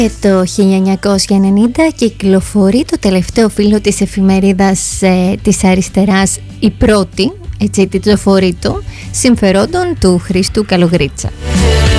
Το 1990 κυκλοφορεί το τελευταίο φύλλο της εφημερίδας της αριστεράς, η πρώτη, έτσι τιτλοφορεί το, συμφερόντων του Χρήστου Καλογρίτσα.